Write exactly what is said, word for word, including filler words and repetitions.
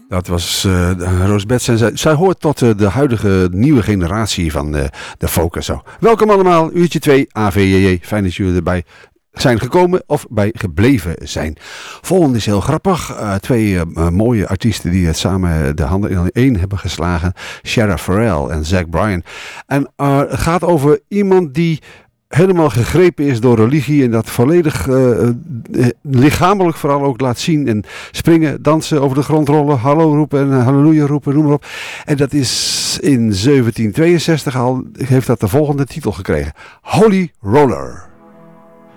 Dat was uh, Roos Bets en zij, zij hoort tot uh, de huidige nieuwe generatie van uh, de folk. Zo. Welkom allemaal, uurtje twee, A V J J. Fijn dat jullie erbij zijn gekomen of bij gebleven zijn. Volgende is heel grappig. Uh, twee uh, mooie artiesten die het samen de handen in één hebben geslagen. Shara Farrell en Zach Bryan. En uh, het gaat over iemand die helemaal gegrepen is door religie en dat volledig uh, lichamelijk vooral ook laat zien en springen, dansen, over de grond rollen, hallo roepen en halleluja roepen, noem maar op. En dat is in zeventien tweeënzestig al, heeft dat de volgende titel gekregen. Holy Roller.